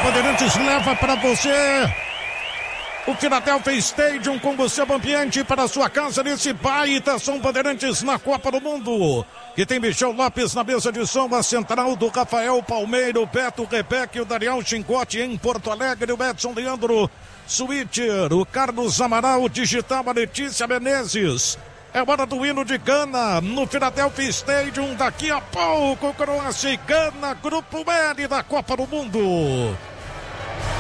Bandeirantes leva para você o Philadelphia Stadium com você ambiente para sua casa nesse baita Som Bandeirantes na Copa do Mundo. Que tem Michel Lopes na mesa de som, a central do Rafael Palmeiro, Beto Rebeque, o Daniel Chincote em Porto Alegre, o Edson Leandro Switcher, o Carlos Amaral, digital, a Letícia Menezes. É hora do hino de Gana no Philadelphia Stadium. Daqui a pouco, Croácia e Gana, Grupo L da Copa do Mundo.